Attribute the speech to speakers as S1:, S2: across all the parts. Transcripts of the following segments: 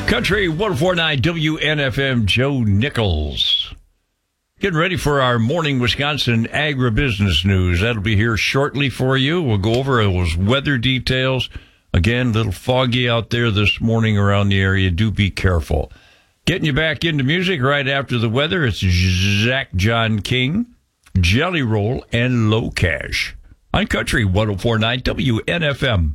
S1: Country 104.9 WNFM, Joe Nichols. Getting ready for our morning Wisconsin agribusiness news. That'll be here shortly for you. We'll go over those weather details. Again, a little foggy out there this morning around the area. Do be careful. Getting you back into music right after the weather, it's Zach John King, Jelly Roll, and Low Cash on Country 104.9 WNFM.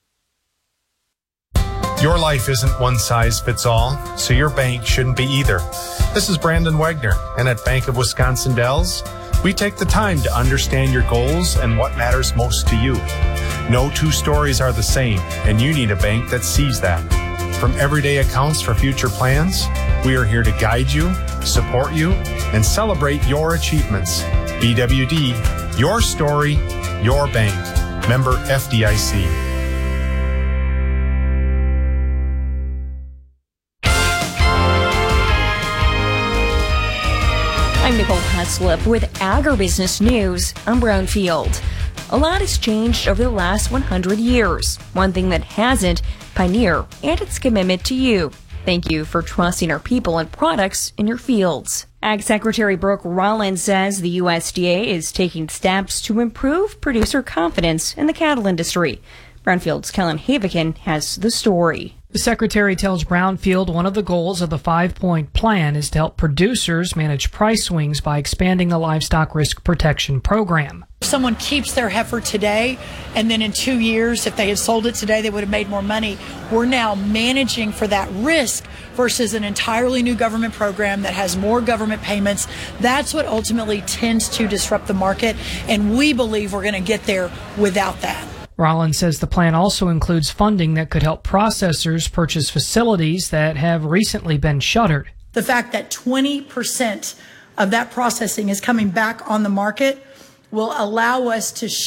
S2: Your life isn't one size fits all, so your bank shouldn't be either. This is Brandon Wagner, and at Bank of Wisconsin Dells, we take the time to understand your goals and what matters most to you. No two stories are the same, and you need a bank that sees that. From everyday accounts for future plans, we are here to guide you, support you, and celebrate your achievements. BWD, your story, your bank. Member FDIC.
S3: I'm Nicole Haslip with Agribusiness News. I'm Brownfield. A lot has changed over the last 100 years. One thing that hasn't, Pioneer and its commitment to you. Thank you for trusting our people and products in your fields. Ag Secretary Brooke Rollins says the USDA is taking steps to improve producer confidence in the cattle industry. Brownfield's Kellen Havican has the story.
S4: The Secretary tells Brownfield one of the goals of the 5-point plan is to help producers manage price swings by expanding the Livestock Risk Protection Program.
S5: If someone keeps their heifer today, and then in 2 years, if they had sold it today, they would have made more money. We're now managing for that risk versus an entirely new government program that has more government payments. That's what ultimately tends to disrupt the market, and we believe we're going to get there without that.
S4: Rollins says the plan also includes funding that could help processors purchase facilities that have recently been shuttered.
S5: The fact that 20% of that processing is coming back on the market will allow us to